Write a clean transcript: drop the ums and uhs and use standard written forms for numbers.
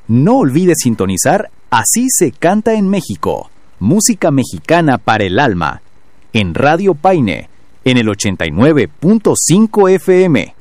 No olvides sintonizar Así se canta en México, música mexicana para el alma, en Radio Paine, en el 89.5 FM.